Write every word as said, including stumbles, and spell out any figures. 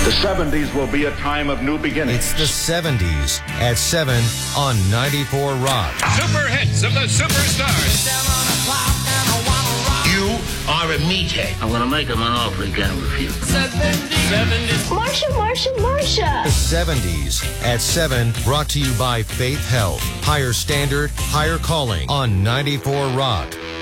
The seventies will be a time of new beginnings. It's the seventies at seven on ninety-four Rock. Super hits of the superstars. You are a meathead. I'm going to make him an offer he can't refuse. seventies. Marsha, Marsha, Marsha. The seventies at seven, brought to you by Faith Health. Higher standard, higher calling on ninety-four Rock.